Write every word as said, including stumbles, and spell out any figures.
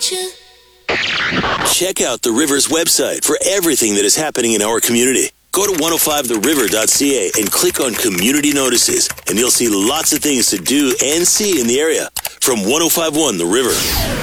you. Check out the River's website for everything that is happening in our community. Go to one oh five the river dot c a and click on Community Notices, and you'll see lots of things to do and see in the area. From one oh five point one The River.